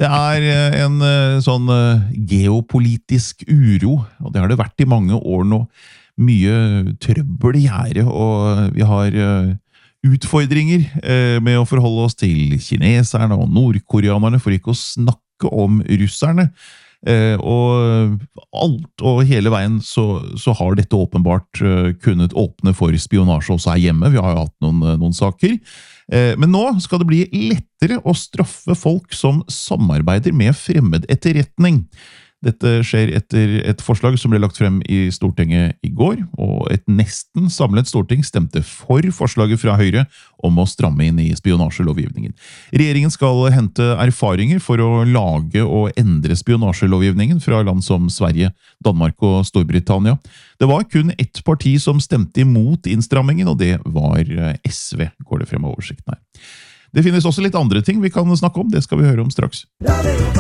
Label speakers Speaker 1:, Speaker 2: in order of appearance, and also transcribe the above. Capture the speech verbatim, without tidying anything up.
Speaker 1: Det er eh, en eh, sånn eh, geopolitisk uro, og det har det vært i mange år nå. Mye trøbbel i gjære, og vi har eh, utfordringer eh, med å forholde oss til kineserne og nordkoreanerne, for ikke å snakke om russerne. Eh, og alt og hele veien så, så har dette åpenbart eh, kunnet åpne for spionasje også her hjemme. Vi har jo hatt noen, noen saker. Eh, men nå skal det bli lettere å straffe folk som samarbeider med fremmed etterretning. Dette skjer etter et forslag som ble lagt frem i Stortinget i går, og et nesten samlet storting stemte for forslaget fra Høyre om å stramme inn i spionasjelovgivningen. Regjeringen skal hente erfaringer for å lage og endre spionasjelovgivningen fra land som Sverige, Danmark og Storbritannia. Det var kun ett parti som stemte imot innstrammingen, og det var S V, går det frem av oversikten her. Det finnes også litt andre ting vi kan snakke om, det skal vi høre om straks.